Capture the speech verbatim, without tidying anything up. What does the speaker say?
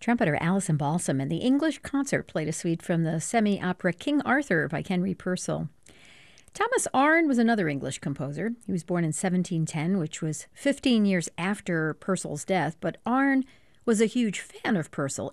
Trumpeter Alison Balsam and the English Concert played a suite from the semi-opera King Arthur by Henry Purcell. Thomas Arne was another English composer. He was born in seventeen ten, which was fifteen years after Purcell's death, but Arne was a huge fan of Purcell